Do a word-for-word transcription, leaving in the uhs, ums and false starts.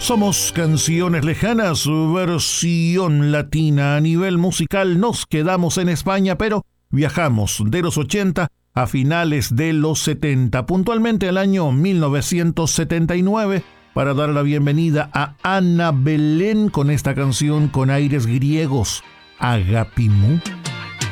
Somos Canciones Lejanas, versión latina. A nivel musical nos quedamos en España, pero viajamos de los ochenta a finales de los setenta, puntualmente al año mil novecientos setenta y nueve, para dar la bienvenida a Ana Belén con esta canción con aires griegos, Agapimú.